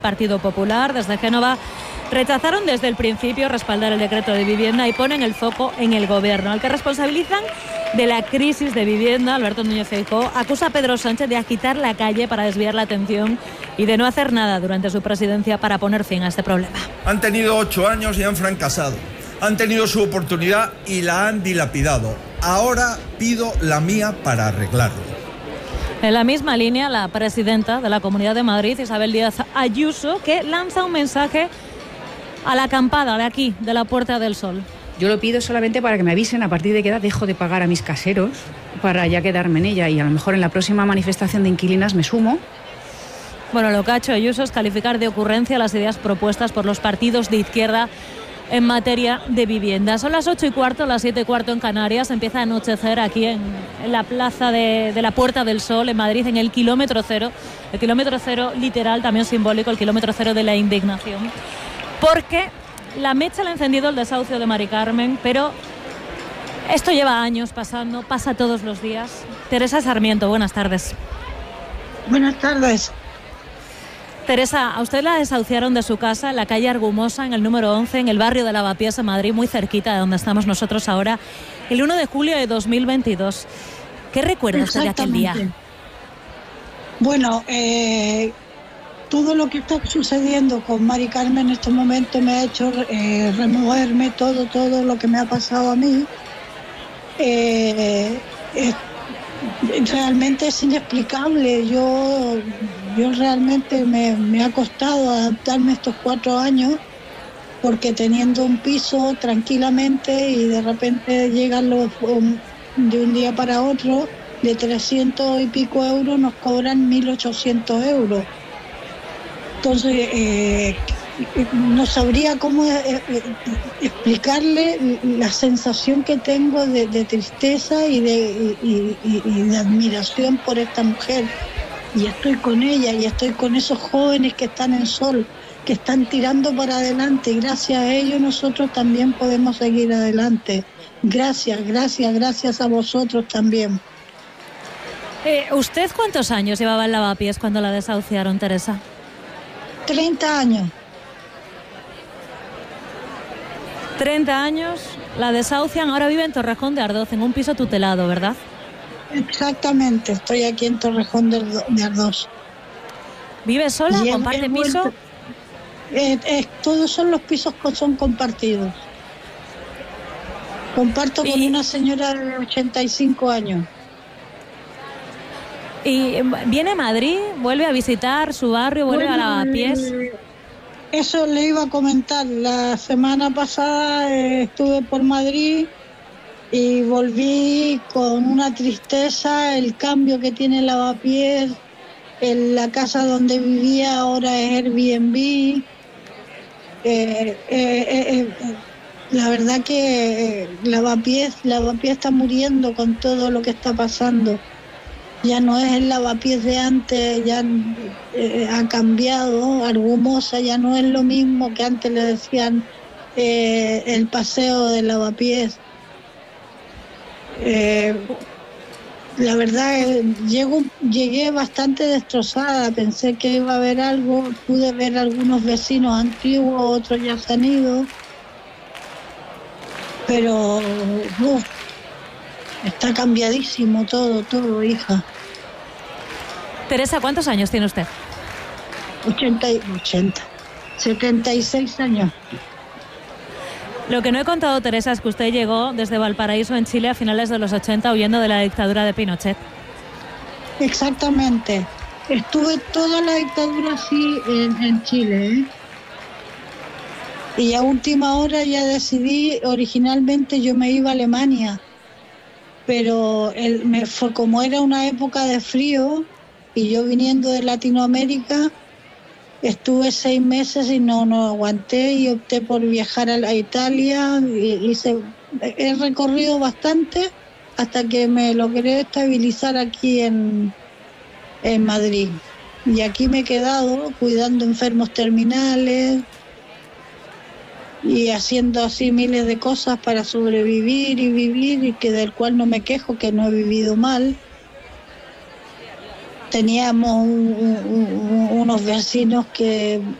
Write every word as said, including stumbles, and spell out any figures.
Partido Popular desde Génova rechazaron desde el principio respaldar el decreto de vivienda y ponen el foco en el gobierno, al que responsabilizan de la crisis de vivienda. Alberto Núñez Feijóo acusa a Pedro Sánchez de agitar la calle para desviar la atención y de no hacer nada durante su presidencia para poner fin a este problema. Han tenido ocho años y han fracasado. Han tenido su oportunidad y la han dilapidado. Ahora pido la mía para arreglarlo. En la misma línea, la presidenta de la Comunidad de Madrid, Isabel Díaz Ayuso, que lanza un mensaje a la acampada de aquí, de la Puerta del Sol. Yo lo pido solamente para que me avisen a partir de qué edad dejo de pagar a mis caseros para ya quedarme en ella, y a lo mejor en la próxima manifestación de inquilinas me sumo. Bueno, lo que ha hecho Ayuso es calificar de ocurrencia las ideas propuestas por los partidos de izquierda en materia de vivienda. Son las ocho y cuarto, las siete y cuarto en Canarias. Empieza a anochecer aquí en, en la plaza de, de la Puerta del Sol, en Madrid, en el kilómetro cero. El kilómetro cero literal, también simbólico, el kilómetro cero de la indignación. Porque la mecha la ha encendido el desahucio de Mari Carmen, pero esto lleva años pasando, pasa todos los días. Teresa Sarmiento, buenas tardes. Buenas tardes. Teresa, a usted la desahuciaron de su casa en la calle Argumosa, en el número once, en el barrio de Lavapiés, en Madrid, muy cerquita de donde estamos nosotros ahora, el uno de julio de dos mil veintidós. ¿Qué recuerda usted de aquel día? Bueno, eh, todo lo que está sucediendo con Mari Carmen en estos momentos me ha hecho eh, removerme todo, todo lo que me ha pasado a mí. Eh, eh, realmente es inexplicable. Yo... Yo realmente me, me ha costado adaptarme estos cuatro años, porque teniendo un piso tranquilamente y de repente llegan los, um, de un día para otro, de trescientos y pico euros nos cobran mil ochocientos euros. Entonces, eh, no sabría cómo eh, eh, explicarle la sensación que tengo de, de tristeza y de, y, y, y de admiración por esta mujer. Y estoy con ella y estoy con esos jóvenes que están en Sol, que están tirando para adelante, y gracias a ellos nosotros también podemos seguir adelante. Gracias, gracias, gracias a vosotros también. Eh, ¿Usted cuántos años llevaba en Lavapiés cuando la desahuciaron, Teresa? treinta años. treinta años, la desahucian, ahora vive en Torrejón de Ardoz, en un piso tutelado, ¿verdad? Exactamente, estoy aquí en Torrejón de Ardoz. ¿Vive sola? Y ¿Comparte piso? Eh, eh, todos son los pisos que son compartidos. Comparto con y, una señora de ochenta y cinco años. ¿Y viene a Madrid? ¿Vuelve a visitar su barrio? ¿Vuelve bueno, a Lavapiés? Eh, eso le iba a comentar. La semana pasada eh, estuve por Madrid y volví con una tristeza. El cambio que tiene Lavapiés, en la casa donde vivía ahora es Airbnb. Eh, eh, eh, eh, la verdad que Lavapiés, Lavapiés está muriendo con todo lo que está pasando. Ya no es el Lavapiés de antes, ya eh, ha cambiado. Argumosa ya no es lo mismo que antes le decían eh, el paseo de Lavapiés. Eh, la verdad, eh, llego, llegué bastante destrozada. Pensé que iba a haber algo. Pude ver algunos vecinos antiguos, otros ya se han ido. Pero uf, está cambiadísimo todo, todo, hija. Teresa, ¿cuántos años tiene usted? ochenta, ochenta, setenta y seis años. Lo que no he contado, Teresa, es que usted llegó desde Valparaíso, en Chile, a finales de los ochenta, huyendo de la dictadura de Pinochet. Exactamente. Estuve toda la dictadura así en, en Chile, ¿eh? Y a última hora ya decidí, originalmente yo me iba a Alemania, pero el, me fue, como era una época de frío y yo viniendo de Latinoamérica, estuve seis meses y no, no aguanté y opté por viajar a, a Italia. Y, hice, he recorrido bastante hasta que me logré estabilizar aquí en, en Madrid. Y aquí me he quedado cuidando enfermos terminales y haciendo así miles de cosas para sobrevivir y vivir, y que del cual no me quejo, que no he vivido mal. teníamos un- un- un- unos vecinos que